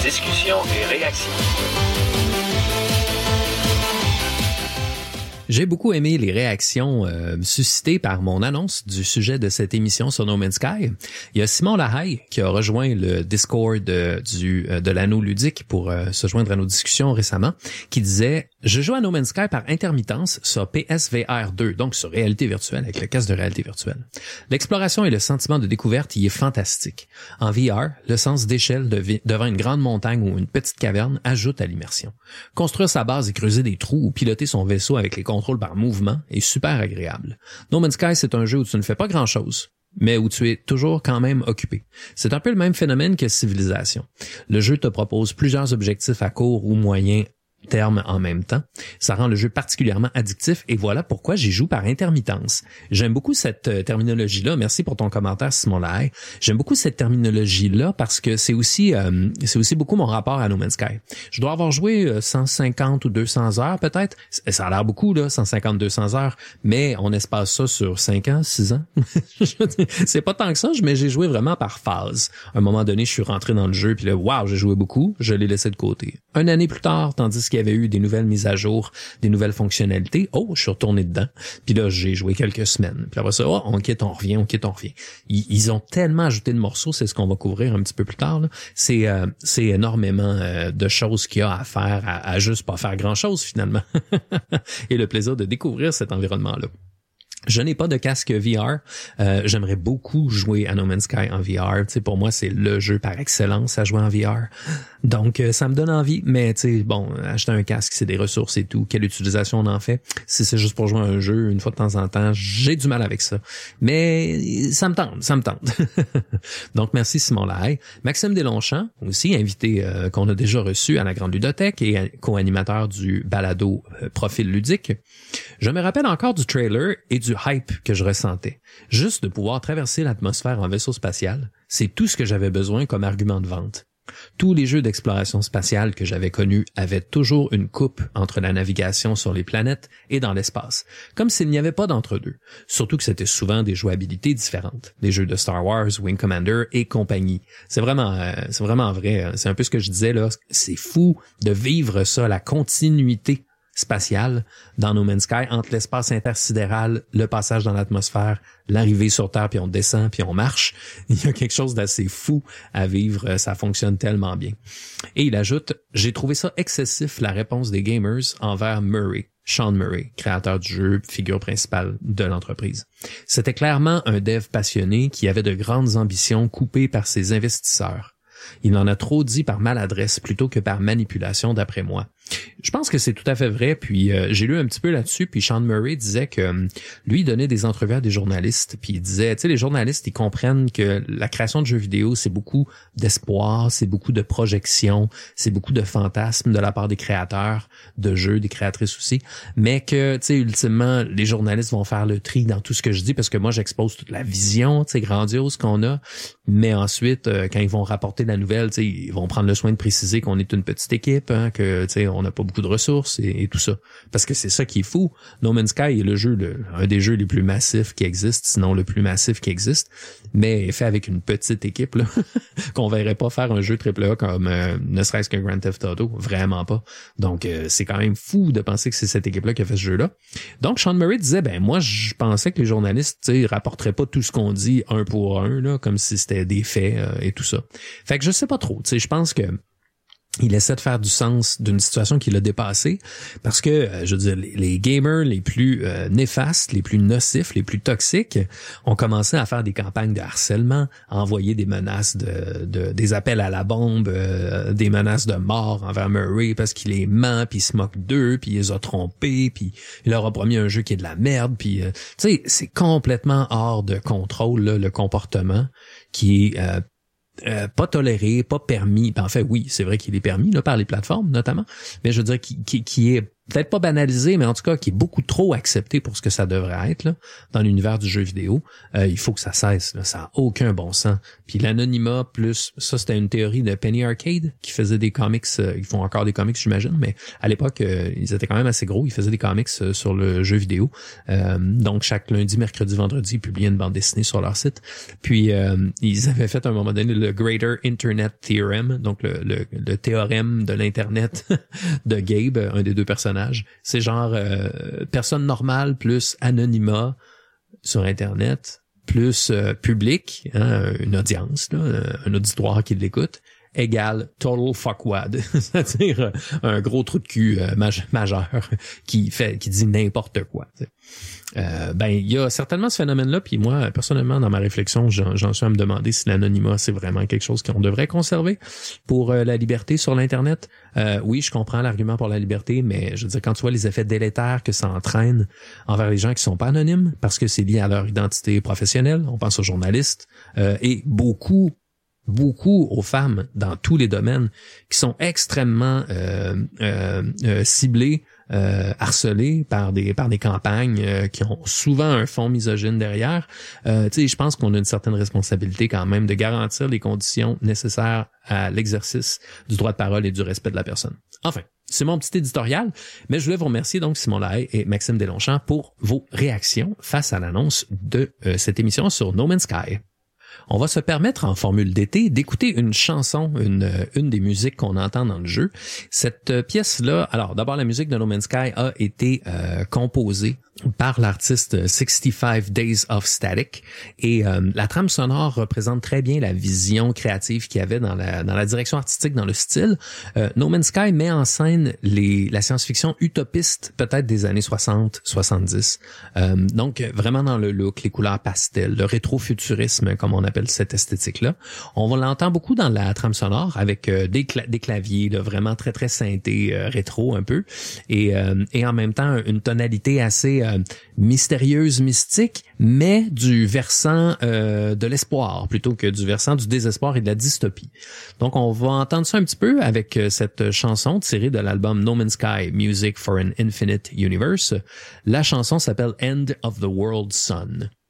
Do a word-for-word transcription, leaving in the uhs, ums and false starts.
Discussion et réaction. J'ai beaucoup aimé les réactions euh, suscitées par mon annonce du sujet de cette émission sur No Man's Sky. Il y a Simon Lahaye qui a rejoint le Discord euh, du euh, de l'anneau ludique pour euh, se joindre à nos discussions récemment, qui disait « Je joue à No Man's Sky par intermittence sur P S V R deux, donc sur réalité virtuelle, avec le casque de réalité virtuelle. L'exploration et le sentiment de découverte y est fantastique. En V R, le sens d'échelle de vi- devant une grande montagne ou une petite caverne ajoute à l'immersion. Construire sa base et creuser des trous ou piloter son vaisseau avec les contrôle par mouvement est super agréable. No Man's Sky, c'est un jeu où tu ne fais pas grand-chose, mais où tu es toujours quand même occupé. C'est un peu le même phénomène que Civilisation. Le jeu te propose plusieurs objectifs à court ou moyen terme en même temps. Ça rend le jeu particulièrement addictif et voilà pourquoi j'y joue par intermittence. J'aime beaucoup cette euh, terminologie-là. Merci pour ton commentaire, Simon Lahaye. J'aime beaucoup cette terminologie-là parce que c'est aussi euh, c'est aussi beaucoup mon rapport à No Man's Sky. Je dois avoir joué euh, cent cinquante ou deux cents heures peut-être. Ça a l'air beaucoup, là, cent cinquante à deux cents heures, mais on espace ça sur cinq ans, six ans. C'est pas tant que ça, mais j'ai joué vraiment par phase. À un moment donné, je suis rentré dans le jeu, puis là, waouh, j'ai joué beaucoup, je l'ai laissé de côté. Une année plus tard, tandis qu'il y avait eu des nouvelles mises à jour, des nouvelles fonctionnalités, oh, je suis retourné dedans. Puis là, j'ai joué quelques semaines. Puis après ça, oh, on quitte, on revient, on quitte, on revient. Ils, ils ont tellement ajouté de morceaux, c'est ce qu'on va couvrir un petit peu plus tard, là. C'est, euh, c'est énormément euh, de choses qu'il y a à faire, à, à juste pas faire grand-chose finalement. Et le plaisir de découvrir cet environnement-là. Je n'ai pas de casque V R. Euh, j'aimerais beaucoup jouer à No Man's Sky en V R. Tu sais, pour moi, c'est le jeu par excellence à jouer en V R. Donc, euh, ça me donne envie. Mais tu sais, bon, acheter un casque, c'est des ressources et tout. Quelle utilisation on en fait? Si c'est juste pour jouer à un jeu une fois de temps en temps, j'ai du mal avec ça. Mais ça me tente, ça me tente. Donc, merci Simon Lahaye. Maxime Deslongchamps, aussi invité euh, qu'on a déjà reçu à la Grande Ludothèque et co-animateur du balado euh, Profil ludique. Je me rappelle encore du trailer et du hype que je ressentais. Juste de pouvoir traverser l'atmosphère en vaisseau spatial, c'est tout ce que j'avais besoin comme argument de vente. Tous les jeux d'exploration spatiale que j'avais connus avaient toujours une coupe entre la navigation sur les planètes et dans l'espace, comme s'il n'y avait pas d'entre-deux. Surtout que c'était souvent des jouabilités différentes. Des jeux de Star Wars, Wing Commander et compagnie. C'est vraiment, euh, c'est vraiment vrai. C'est un peu ce que je disais là. C'est fou de vivre ça, la continuité spatiale dans No Man's Sky, entre l'espace intersidéral, le passage dans l'atmosphère, l'arrivée sur Terre, puis on descend, puis on marche. Il y a quelque chose d'assez fou à vivre, ça fonctionne tellement bien. Et il ajoute, j'ai trouvé ça excessif, la réponse des gamers envers Murray, Sean Murray, créateur du jeu, figure principale de l'entreprise. C'était clairement un dev passionné qui avait de grandes ambitions coupées par ses investisseurs. Il en a trop dit par maladresse plutôt que par manipulation, d'après moi. Je pense que c'est tout à fait vrai, puis euh, j'ai lu un petit peu là-dessus, puis Sean Murray disait que euh, lui, il donnait des entrevues à des journalistes, puis il disait, tu sais, les journalistes, ils comprennent que la création de jeux vidéo, c'est beaucoup d'espoir, c'est beaucoup de projection, c'est beaucoup de fantasmes de la part des créateurs de jeux, des créatrices aussi, mais que, tu sais, ultimement, les journalistes vont faire le tri dans tout ce que je dis, parce que moi, j'expose toute la vision, tu sais, grandiose qu'on a, mais ensuite, euh, quand ils vont rapporter la nouvelle, tu sais, ils vont prendre le soin de préciser qu'on est une petite équipe, hein, que, tu sais, on n'a pas beaucoup de ressources et, et tout ça. Parce que c'est ça qui est fou. No Man's Sky est le jeu, le, un des jeux les plus massifs qui existent, sinon le plus massif qui existe, mais fait avec une petite équipe, là, qu'on verrait pas faire un jeu triple A comme euh, ne serait-ce que Grand Theft Auto. Vraiment pas. Donc, euh, c'est quand même fou de penser que c'est cette équipe-là qui a fait ce jeu-là. Donc, Sean Murray disait, ben moi, je pensais que les journalistes, tu sais, rapporteraient pas tout ce qu'on dit un pour un, là, comme si c'était des faits euh, et tout ça. Fait que je sais pas trop. Tu sais, je pense que il essaie de faire du sens d'une situation qui l'a dépassé parce que, euh, je veux dire, les, les gamers les plus euh, néfastes, les plus nocifs, les plus toxiques ont commencé à faire des campagnes de harcèlement, à envoyer des menaces de, de des appels à la bombe, euh, des menaces de mort envers Murray parce qu'il les ment, puis il se moque d'eux, puis il les a trompés, puis il leur a promis un jeu qui est de la merde, puis euh, tu sais, c'est complètement hors de contrôle là, le comportement qui est euh, Euh, pas toléré, pas permis. Ben, en fait, oui, c'est vrai qu'il est permis là par les plateformes notamment, mais je veux dire qui, qui, qui est peut-être pas banalisé, mais en tout cas qui est beaucoup trop accepté pour ce que ça devrait être là, dans l'univers du jeu vidéo. Euh, il faut que ça cesse, là. Ça a aucun bon sens. Puis l'anonymat plus, ça c'était une théorie de Penny Arcade qui faisait des comics, euh, ils font encore des comics j'imagine, mais à l'époque euh, ils étaient quand même assez gros, ils faisaient des comics euh, sur le jeu vidéo. Euh, donc chaque lundi, mercredi, vendredi, ils publiaient une bande dessinée sur leur site. Puis euh, ils avaient fait à un moment donné le Greater Internet Theorem, donc le, le, le théorème de l'internet de Gabe, un des deux personnages. C'est genre euh, personne normale plus anonymat sur Internet, plus euh, public, hein, une audience, là, un auditoire qui l'écoute, égale total fuckwad, c'est-à-dire un gros trou de cul euh, maj- majeur qui fait, qui dit n'importe quoi. T'sais. Euh, ben il y a certainement ce phénomène-là, puis moi personnellement dans ma réflexion j'en, j'en suis à me demander si l'anonymat c'est vraiment quelque chose qu'on devrait conserver pour euh, la liberté sur l'internet. Euh, oui, je comprends l'argument pour la liberté, mais je veux dire quand tu vois les effets délétères que ça entraîne envers les gens qui sont pas anonymes parce que c'est lié à leur identité professionnelle, on pense aux journalistes euh, et beaucoup beaucoup aux femmes dans tous les domaines qui sont extrêmement euh, euh, euh, ciblées, euh, harcelées par des par des campagnes euh, qui ont souvent un fond misogyne derrière. Euh, tu sais, je pense qu'on a une certaine responsabilité quand même de garantir les conditions nécessaires à l'exercice du droit de parole et du respect de la personne. Enfin, c'est mon petit éditorial, mais je voulais vous remercier donc Simon Lahaye et Maxime Deslongchamps pour vos réactions face à l'annonce de euh, cette émission sur No Man's Sky. On va se permettre en formule d'été d'écouter une chanson, une une des musiques qu'on entend dans le jeu. Cette pièce-là, alors d'abord la musique de No Man's Sky a été euh, composée par l'artiste sixty-five Days of Static et euh, la trame sonore représente très bien la vision créative qu'il y avait dans la dans la direction artistique, dans le style. Euh, No Man's Sky met en scène les la science-fiction utopiste peut-être des années soixante soixante-dix. Euh, donc vraiment dans le look, les couleurs pastel, le rétro-futurisme comme on appelle cette esthétique-là. On l'entend beaucoup dans la trame sonore avec euh, des, cla- des claviers là, vraiment très très synthé euh, rétro un peu et euh, et en même temps une tonalité assez euh, mystérieuse, mystique, mais du versant euh, de l'espoir plutôt que du versant du désespoir et de la dystopie. Donc on va entendre ça un petit peu avec euh, cette chanson tirée de l'album No Man's Sky, Music for an Infinite Universe. La chanson s'appelle End of the World Sun.